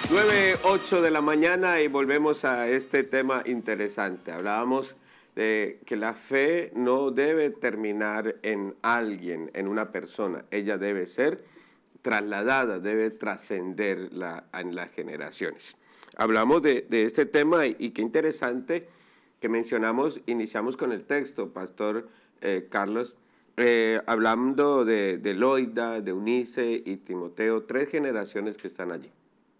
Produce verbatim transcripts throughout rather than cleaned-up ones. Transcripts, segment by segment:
nueve, ocho de la mañana y volvemos a este tema interesante. Hablábamos de que la fe no debe terminar en alguien, en una persona. Ella debe ser trasladada, debe trascender la, en las generaciones. Hablamos de, de este tema y, y qué interesante que mencionamos, iniciamos con el texto, Pastor eh, Carlos, eh, hablando de, de Loida, de Eunice y Timoteo, tres generaciones que están allí.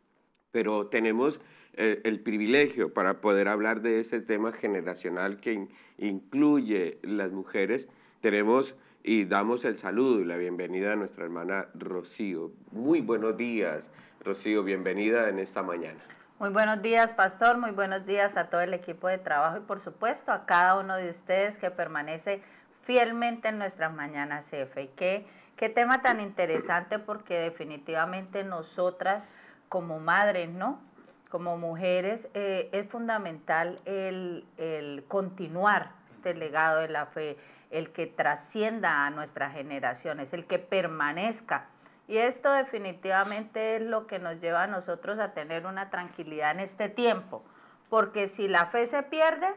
Pero tenemos eh, el privilegio para poder hablar de ese tema generacional que in, incluye las mujeres. Tenemos y damos el saludo y la bienvenida a nuestra hermana Rocío. Muy buenos días, Rocío, bienvenida en esta mañana. Muy buenos días, pastor, muy buenos días a todo el equipo de trabajo y por supuesto a cada uno de ustedes que permanece fielmente en nuestras mañanas F. Y qué, qué tema tan interesante, porque definitivamente nosotras como madres, ¿no? Como mujeres, eh, es fundamental el, el continuar este legado de la fe, el que trascienda a nuestras generaciones, el que permanezca. Y esto definitivamente es lo que nos lleva a nosotros a tener una tranquilidad en este tiempo, porque si la fe se pierde,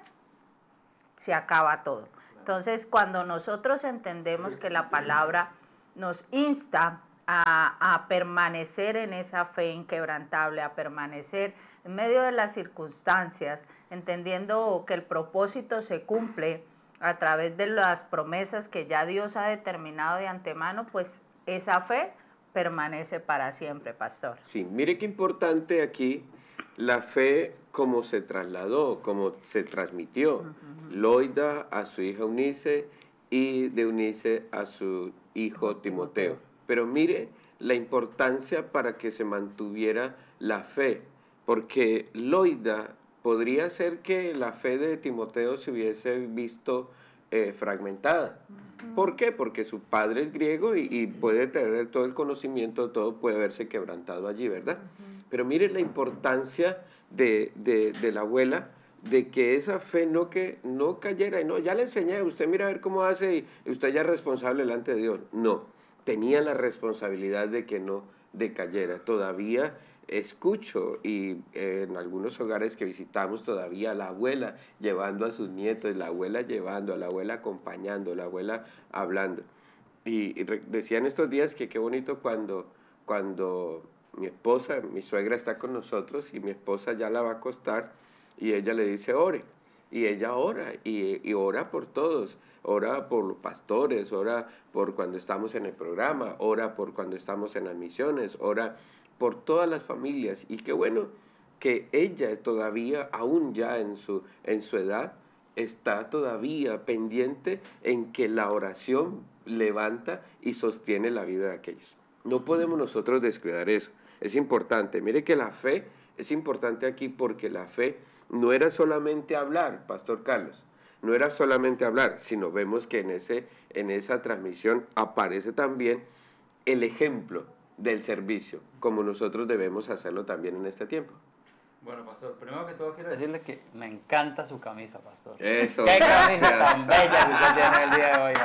se acaba todo. Entonces, cuando nosotros entendemos que la palabra nos insta a, a permanecer en esa fe inquebrantable, a permanecer en medio de las circunstancias, entendiendo que el propósito se cumple a través de las promesas que ya Dios ha determinado de antemano, pues esa fe permanece para siempre, pastor. Sí, mire qué importante aquí la fe como se trasladó, como se transmitió. Uh-huh. Loida a su hija Eunice y de Eunice a su hijo Timoteo. Pero mire la importancia para que se mantuviera la fe, porque Loida podría ser que la fe de Timoteo se hubiese visto eh, fragmentada. Uh-huh. ¿Por qué? Porque su padre es griego y, y puede tener todo el conocimiento, todo puede haberse quebrantado allí, ¿verdad? Uh-huh. Pero mire la importancia de, de, de la abuela, de que esa fe no, que, no cayera. Y no, ya le enseñé, usted mira a ver cómo hace y usted ya es responsable delante de Dios. No, tenía la responsabilidad de que no decayera. Todavía escucho y eh, en algunos hogares que visitamos todavía la abuela llevando a sus nietos, la abuela llevando, a la abuela acompañando, la abuela hablando. Y, y decían estos días que qué bonito cuando, cuando mi esposa, mi suegra está con nosotros y mi esposa ya la va a acostar y ella le dice ore. Y ella ora, y, y ora por todos, ora por los pastores, ora por cuando estamos en el programa, ora por cuando estamos en las misiones, ora por todas las familias. Y qué bueno que ella todavía, aún ya en su, en su edad, está todavía pendiente en que la oración levanta y sostiene la vida de aquellos. No podemos nosotros descuidar eso, es importante. Mire que la fe es importante aquí porque la fe no era solamente hablar, Pastor Carlos, no era solamente hablar, sino vemos que en, ese, en esa transmisión aparece también el ejemplo del servicio, como nosotros debemos hacerlo también en este tiempo. Bueno, pastor, primero que todo quiero decirle que me encanta su camisa, pastor. Eso. Qué camisa tan bella que usted tiene el día de hoy,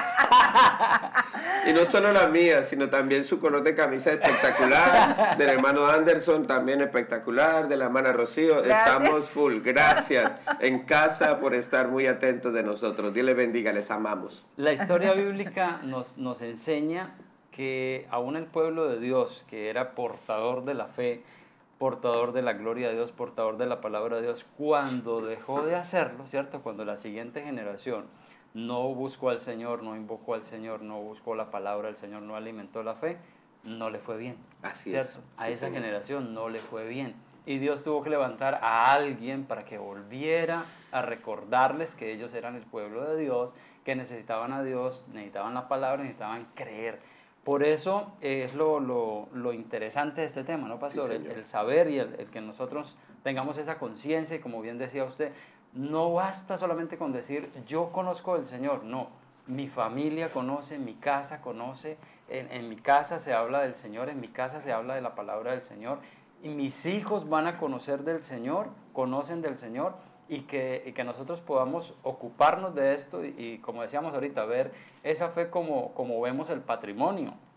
pastor. Y no solo la mía, sino también su color de camisa espectacular, del hermano Anderson también espectacular, de la hermana Rocío. Gracias. Estamos full. Gracias en casa por estar muy atentos de nosotros. Dios les bendiga, les amamos. La historia bíblica nos, nos enseña que aún el pueblo de Dios, que era portador de la fe, portador de la gloria de Dios, portador de la palabra de Dios, cuando dejó de hacerlo, ¿cierto? Cuando la siguiente generación no buscó al Señor, no invocó al Señor, no buscó la palabra del Señor, no alimentó la fe, no le fue bien. Así ¿cierto? es. A sí, esa señor. generación no le fue bien. Y Dios tuvo que levantar a alguien para que volviera a recordarles que ellos eran el pueblo de Dios, que necesitaban a Dios, necesitaban la palabra, necesitaban creer. Por eso es lo, lo, lo interesante de este tema, ¿no, pastor? Sí, el, el saber y el, el que nosotros tengamos esa conciencia, y como bien decía usted, no basta solamente con decir, yo conozco al Señor, no, mi familia conoce, mi casa conoce, en, en mi casa se habla del Señor, en mi casa se habla de la palabra del Señor, y mis hijos van a conocer del Señor, conocen del Señor, y que, y que nosotros podamos ocuparnos de esto y, y como decíamos ahorita, ver esa fe como, como vemos el patrimonio.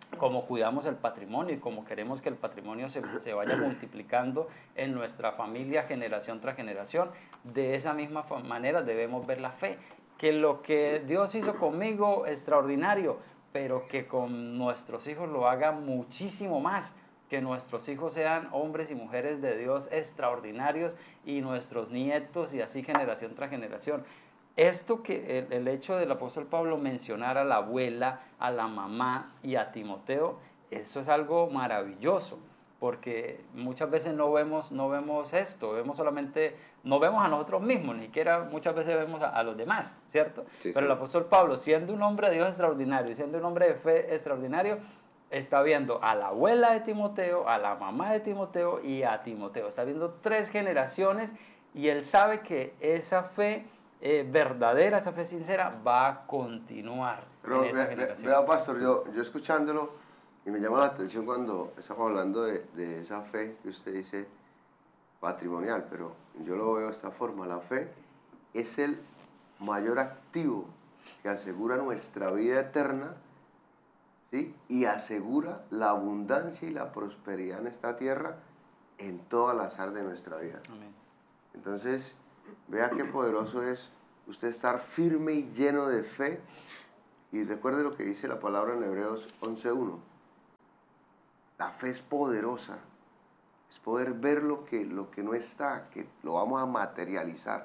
cómo cuidamos el patrimonio y cómo queremos que el patrimonio se, se vaya multiplicando en nuestra familia generación tras generación. De esa misma manera debemos ver la fe, que lo que Dios hizo conmigo, extraordinario, pero que con nuestros hijos lo haga muchísimo más, que nuestros hijos sean hombres y mujeres de Dios extraordinarios y nuestros nietos y así generación tras generación. Esto que el, el hecho del apóstol Pablo mencionar a la abuela, a la mamá y a Timoteo, eso es algo maravilloso, porque muchas veces no vemos, no vemos esto, vemos solamente, no vemos a nosotros mismos, ni siquiera muchas veces vemos a, a los demás, ¿cierto? Sí, Pero sí. el apóstol Pablo, siendo un hombre de Dios extraordinario y siendo un hombre de fe extraordinario, está viendo a la abuela de Timoteo, a la mamá de Timoteo y a Timoteo. Está viendo tres generaciones y él sabe que esa fe eh, verdadera, esa fe sincera va a continuar Pero en esa vea, generación. vea, pastor, yo, yo escuchándolo y me llama la atención cuando estamos hablando de, de esa fe que usted dice patrimonial, pero yo lo veo de esta forma. La fe es el mayor activo que asegura nuestra vida eterna, ¿sí? Y asegura la abundancia y la prosperidad en esta tierra en todas las áreas de nuestra vida. Amén. Entonces, vea qué poderoso es usted estar firme y lleno de fe. Y recuerde lo que dice la palabra en Hebreos once uno. La fe es poderosa. Es poder ver lo que, lo que no está, que lo vamos a materializar.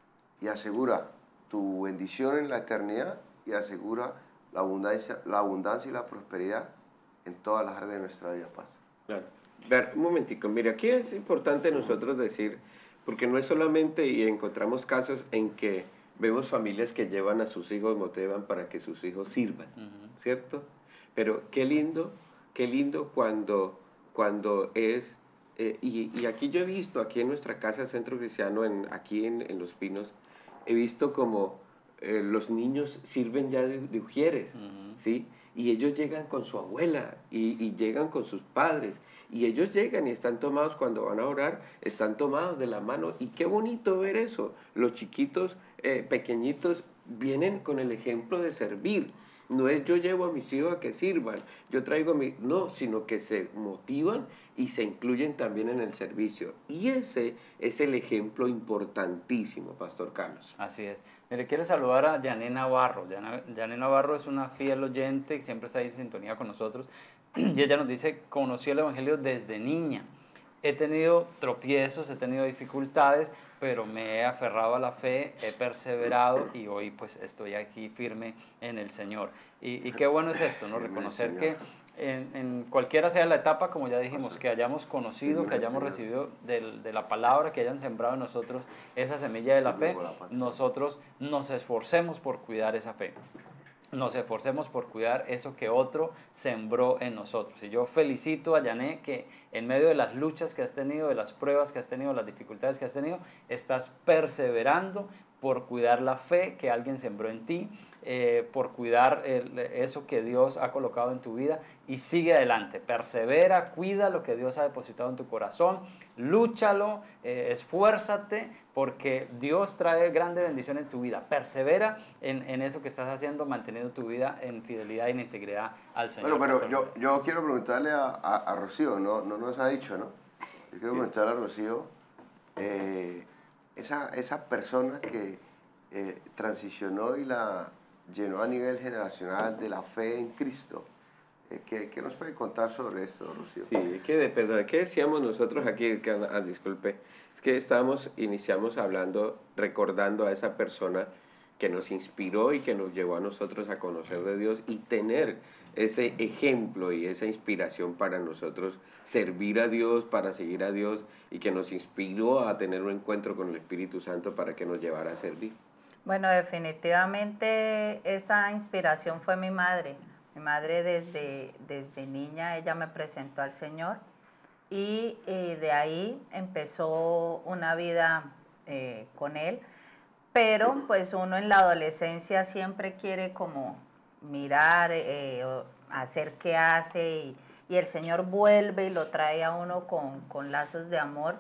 Y asegura tu bendición en la eternidad y asegura la abundancia, la abundancia y la prosperidad en todas las áreas de nuestra vida, pastor. Claro. Ver, un momentico, mire, aquí es importante nosotros decir, porque no es solamente, y encontramos casos en que vemos familias que llevan a sus hijos, motivan para que sus hijos sirvan, Uh-huh. ¿cierto? Pero qué lindo, qué lindo cuando, cuando es, eh, y, y aquí yo he visto, aquí en nuestra casa Centro Cristiano, en, aquí en, en Los Pinos, he visto como eh, los niños sirven ya de, de ujieres, Uh-huh. ¿sí? Y ellos llegan con su abuela y, y llegan con sus padres. Y ellos llegan y están tomados, cuando van a orar, están tomados de la mano. Y qué bonito ver eso. Los chiquitos, eh, pequeñitos, vienen con el ejemplo de servir. No es yo llevo a mis hijos a que sirvan, yo traigo a mi... No, sino que se motivan y se incluyen también en el servicio. Y ese es el ejemplo importantísimo, Pastor Carlos. Así es. Mire, quiero saludar a Yané Navarro. Yana- Yané Navarro es una fiel oyente que siempre está ahí en sintonía con nosotros. Y ella nos dice, conocí el Evangelio desde niña. He tenido tropiezos, he tenido dificultades, pero me he aferrado a la fe, he perseverado y hoy pues estoy aquí firme en el Señor. Y, y qué bueno es esto, ¿no? Reconocer que en, en cualquiera sea la etapa, como ya dijimos, que hayamos conocido, que hayamos recibido del- de la palabra, que hayan sembrado en nosotros esa semilla de la fe, nosotros nos esforcemos por cuidar esa fe. Nos esforcemos por cuidar eso que otro sembró en nosotros. Y yo felicito a Yané que en medio de las luchas que has tenido, de las pruebas que has tenido, las dificultades que has tenido, estás perseverando por cuidar la fe que alguien sembró en ti, eh, por cuidar el, eso que Dios ha colocado en tu vida y sigue adelante, persevera, cuida lo que Dios ha depositado en tu corazón, lúchalo, eh, esfuérzate, porque Dios trae grande bendición en tu vida. Persevera en, en eso que estás haciendo, manteniendo tu vida en fidelidad y en integridad al Señor. Bueno, pero yo, yo quiero preguntarle a, a, a Rocío, no, no nos ha dicho, ¿no? Yo quiero Sí. preguntarle a Rocío, eh, esa, esa persona que eh, transicionó y la llenó a nivel generacional de la fe en Cristo, eh, ¿qué, ¿qué nos puede contar sobre esto, Rocío? Sí, que de, perdón, ¿qué decíamos nosotros aquí? Que, ah, disculpe, es que estábamos, iniciamos hablando, recordando a esa persona que nos inspiró y que nos llevó a nosotros a conocer de Dios y tener ese ejemplo y esa inspiración para nosotros servir a Dios, para seguir a Dios y que nos inspiró a tener un encuentro con el Espíritu Santo para que nos llevara a servir. Bueno, definitivamente esa inspiración fue mi madre. Mi madre desde, desde niña, ella me presentó al Señor y eh, de ahí empezó una vida eh, con Él. Pero pues uno en la adolescencia siempre quiere como mirar, eh, o hacer qué hace y, y el Señor vuelve y lo trae a uno con, con lazos de amor.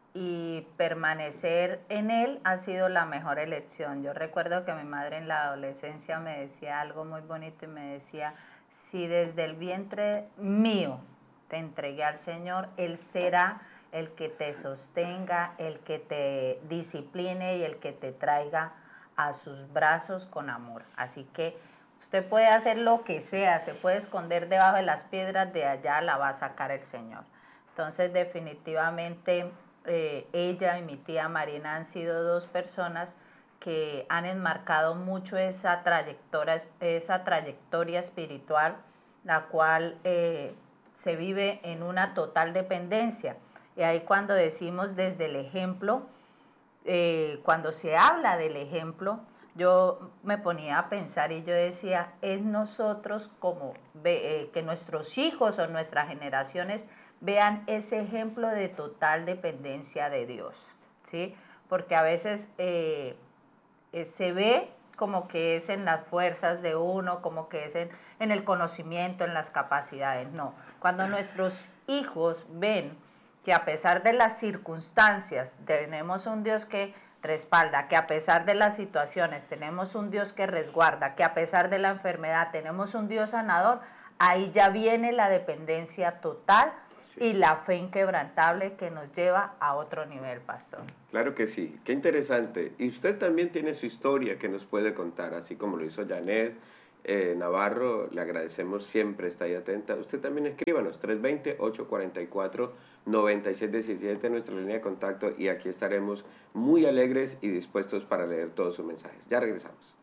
Y permanecer en Él ha sido la mejor elección. Yo recuerdo que mi madre en la adolescencia me decía algo muy bonito y me decía, si desde el vientre mío te entregué al Señor, Él será el que te sostenga, el que te discipline y el que te traiga a sus brazos con amor. Así que usted puede hacer lo que sea, se puede esconder debajo de las piedras, de allá la va a sacar el Señor. Entonces, definitivamente, eh, ella y mi tía Marina han sido dos personas que han enmarcado mucho esa trayectoria, esa trayectoria espiritual, la cual eh, se vive en una total dependencia. Y ahí cuando decimos desde el ejemplo, eh, cuando se habla del ejemplo, yo me ponía a pensar y yo decía, es nosotros como eh, que nuestros hijos o nuestras generaciones vean ese ejemplo de total dependencia de Dios, ¿sí? Porque a veces eh, eh, se ve como que es en las fuerzas de uno, como que es en, en el conocimiento, en las capacidades. No, cuando nuestros hijos ven que a pesar de las circunstancias tenemos un Dios que respalda, que a pesar de las situaciones tenemos un Dios que resguarda, que a pesar de la enfermedad tenemos un Dios sanador, ahí ya viene la dependencia total y la fe inquebrantable que nos lleva a otro nivel, pastor. Claro que sí, qué interesante. Y usted también tiene su historia que nos puede contar, así como lo hizo Janet eh, Navarro, le agradecemos siempre, está ahí atenta. Usted también escríbanos, tres dos cero, ocho cuatro cuatro, nueve seis uno siete, nuestra línea de contacto, y aquí estaremos muy alegres y dispuestos para leer todos sus mensajes. Ya regresamos.